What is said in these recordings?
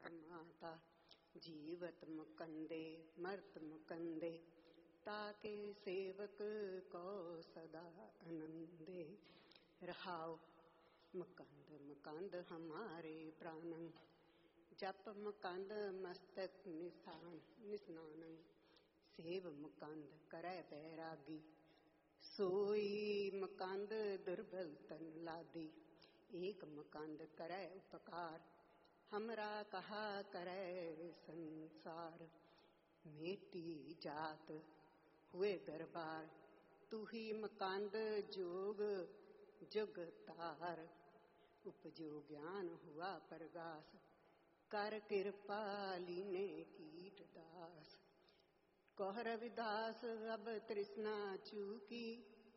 माता जीवत मुकंदे मर्त मुकंदे ताके सेवक को सदा आनंदे। रहाओ मुकंद मुकंद हमारे प्राणन जप मुकंद मस्तक निस्नानन सेव मुकंद करे बैरागी सोई मुकंद दुर्बल तन लादी। एक मुकंद करे उपकार हमरा कहा करे संसार। मेटी जात हुए दरबार तू ही मुकंद जोग जुग तार। उपजो ज्ञान हुआ प्रगास कर कृपा लीने कीट दास। कह रविदास अब तृष्णा चूकी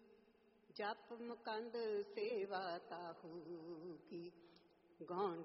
जप मुकंद सेवा ताहू की। गौंड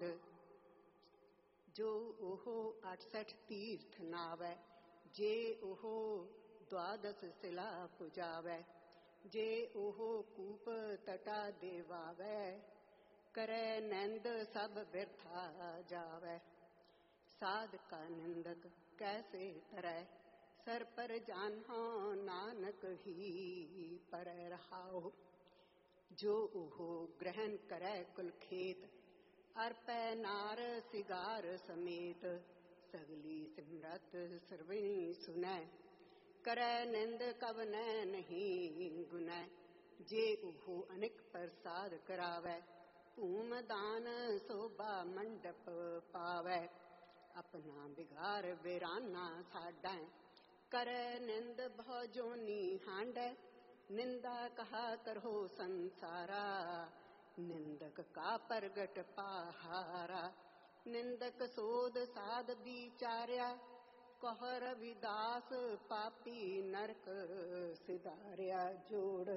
जो ओहो 68 तीर्थ नावै जे ओहो 12 शिला पुजावै। जे ओहो कूप तटा देवावै करे नंद सब बिरथा जावै। साध का निंदक कैसे तरह सर पर जानहो नानक ही पर। रहाओ जो ओहो ग्रहण करे कुल खेत अर्पै नार सिगार समेत। सगली सिमरत सर्वनी सुनै करे निंद कवनै नहीं गुनै। जे ओहो अनेक प्रसाद करावै भूम दान शोभा मंडप पावै। अपना बिगार वीराना साडै करे निंद भौ जोनी हांडै। निंदा कहा करहो संसारा निंदक का प्रगट पहारा। निंदक सोध साध विचार्या कह रविदास पापी नरक सिधार्या। जोड़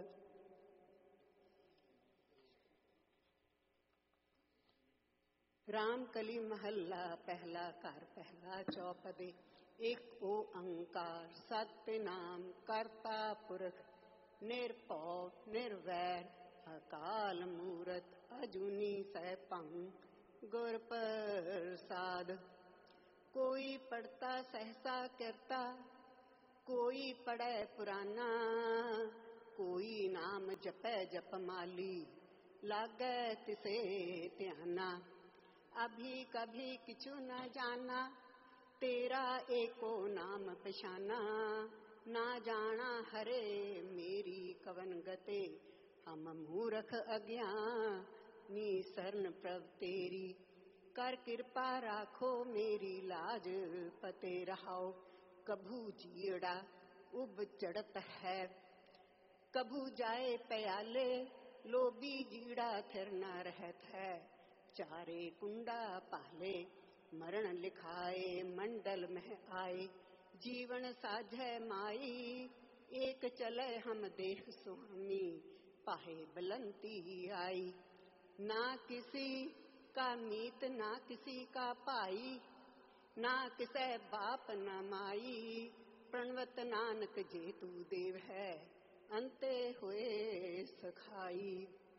रामकली महल्ला पहला घर पहला चौपदे। एक ओंकार सत्य नाम कर्ता पुरख निरभौ निर्वैर अकाल मूरत अजूनी सैभं गुर प्रसाद। कोई पढ़ता सहसा करता कोई पढ़े पुराना। कोई नाम जपै जपमाली लागै तिसे ध्याना। अभी कभी किछु न जाना तेरा एको नाम पहचाना। ना जाना हरे मेरी कवन गते हम मूर्ख अज्ञानी शरण प्रभ तेरी। कर कृपा राखो मेरी लाज पते। रहाओ कभू जीड़ा उब चढ़त है कभू जाए प्याले लोभी जीड़ा थिर न रहत है। चारे कुंडा पाले मरण लिखाए मंडल में आए। जीवन साझै माई एक चले हम देख स्वामी पाहे बलंती आई। ना किसी का मीत ना किसी का पाई ना किसे बाप न माई। प्रणवत नानक जे तू देव है अंते हुए सखाई।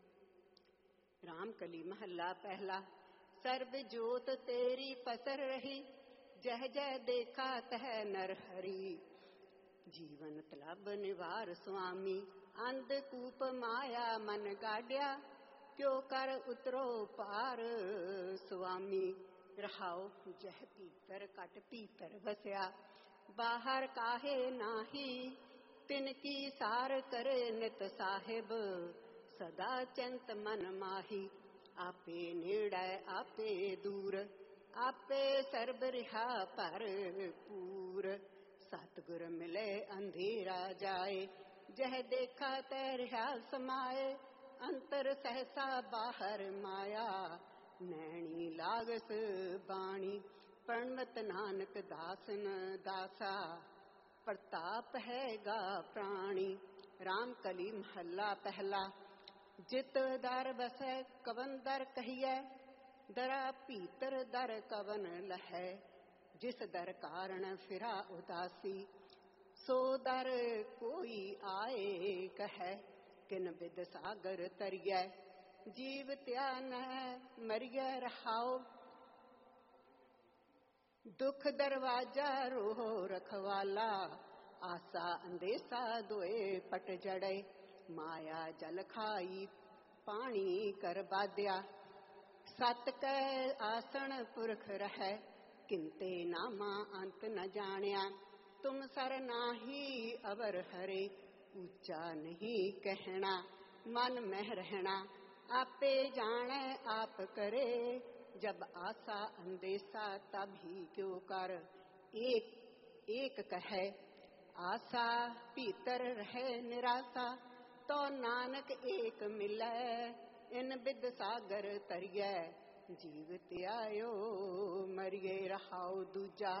रामकली महल्ला पहला। सर्व जोत तेरी पसर रही जह जह देखा तह नर हरि। जीवन तलब निवार स्वामी अंधकूप माया मन गाड्या क्यों कर उतरो पार स्वामी। रहाओ जह पीतर कट पीतर बसया बाहर काहे नाही। तिनकी सार करे नित साहिब सदा चंत मन माही। आपे नेड़ै आपे दूर आपे सर्ब रिहा भरपूर। सतगुर मिले अंधेरा जाए जह देखा तह रिहा समाए। अंतर सहसा बाहर माया नैनी लागस बाणी। प्रणवत नानक दासन दासा प्रताप है गा प्राणी। रामकली महल्ला पहला। जित दर बसै कवन दर कहिए दरा भीतर दर कवन लहै। जिस दर कारण फिरा उदासी सो दर कोई आए कहे। किन बिद सागर तरियै जीव त्या न मरियै। रहाओ दुख दरवाजा रोह रखवाला, आसा अंदेसा दोए पट जड़े, माया जल खाई पानी कर बाध्या। सत कै आसन पुरख रहे, किंते नामा अंत न जानिया। तुम सर नाही अवर हरे, ऊंचा नहीं कहना मन में रहना। आपे जाने आप करे, जब आसा अंदेसा तभी क्यों कर। एक कहे आशा भीतर रहे निराशा, तो नानक एक मिले इन बिद सागर तरिए। जीवित आयो मरिए रहाओ दूजा।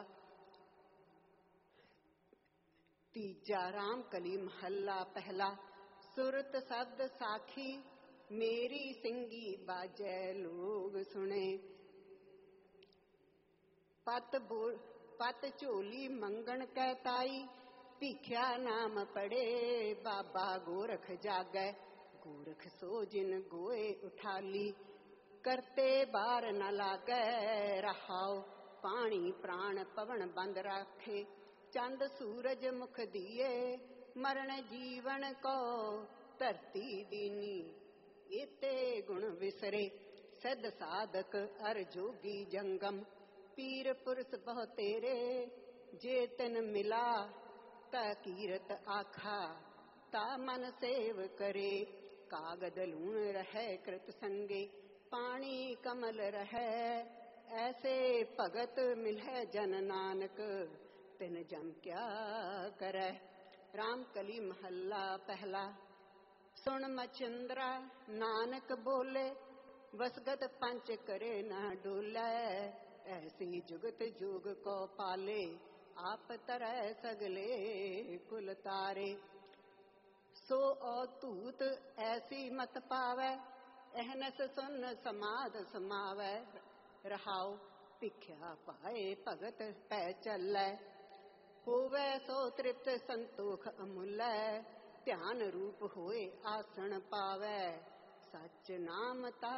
तीजा राम कली महला पहला, सुरत शब्द साखी मेरी सिंगी बाजे लोग सुने। पत झोली मंगन कहताई, भीख्या नाम पड़े बाबा गोरख जागे। गोरख सो जिन गोए उठाली, करते बार न लागे रहाओ। पानी प्राण पवन बंद राखे, चंद सूरज मुख दिए। मरण जीवन को धरती दीनी, एते गुण विसरे। सिद्ध साधक अर जोगी जंगम, पीर पुरुष बहु तेरे। जे तिन मिला ता कीरत आखा, ता मन सेव करे। कागद लूण रहे कृत संगे, पानी कमल रहे। ऐसे भगत मिले जन नानक, तिन जम क्या करे। राम कली महला पहला। सुन मचिंद्रा नानक बोले, वसगत पंच करे न डोले। ऐसी जुगत जोग को पाले, आप तरह सगले कुल तारे। सो अतूत ऐसी मत पावे, एहनस सुन समाध समावे। रहाओ भिख्या पाए भगत पै चलै, होवे सो तृप्त संतोख अमूलै। ध्यान रूप होए आसन पावे, सच नाम ता